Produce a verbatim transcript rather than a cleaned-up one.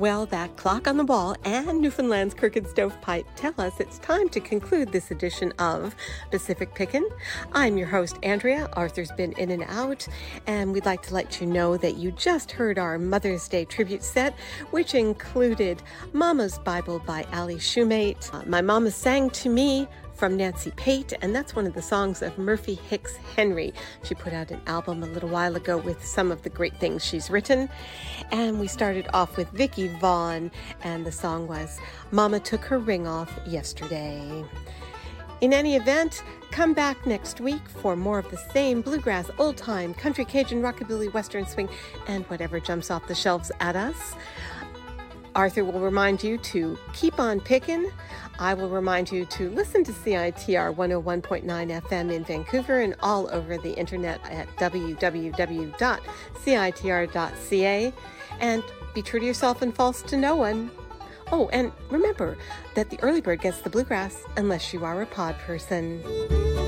Well, that clock on the wall and Newfoundland's crooked stovepipe tell us it's time to conclude this edition of Pacific Pickin'. I'm your host, Andrea. Arthur's been in and out, and we'd like to let you know that you just heard our Mother's Day tribute set, which included Mama's Bible by Ali Shoemate, uh, My Mama Sang to Me from Nancy Pate, and that's one of the songs of Murphy Hicks Henry. She put out an album a little while ago with some of the great things she's written. And we started off with Vicky Vaughn, and the song was Mama Took Her Ring Off Yesterday. In any event, come back next week for more of the same bluegrass, old-time, country, Cajun, rockabilly, western swing, and whatever jumps off the shelves at us. Arthur will remind you to keep on picking. I will remind you to listen to C I T R one oh one point nine F M in Vancouver and all over the internet at w w w dot c i t r dot c a. And be true to yourself and false to no one. Oh, and remember that the early bird gets the bluegrass unless you are a pod person.